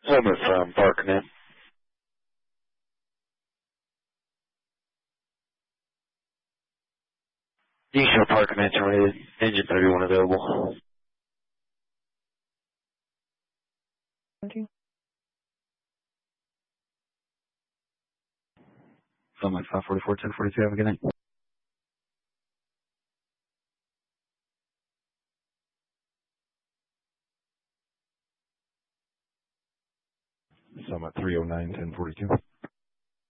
Summit from Parknet. Diesel Parknet terminated. Engine 31 available. Thank you. Summit 544, 1042, have a good night. Summit 309, 1042.